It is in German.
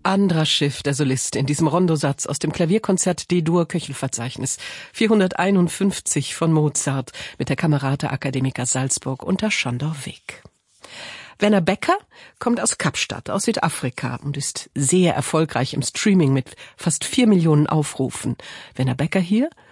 Andras Schiff, der Solist, in diesem Rondosatz aus dem Klavierkonzert D-Dur Köchelverzeichnis 451 von Mozart mit der Camerata Academica Salzburg unter Sándor Vég. Werner Becker kommt aus Kapstadt, aus Südafrika und ist sehr erfolgreich im Streaming mit fast 4 Millionen Aufrufen. Werner Becker hier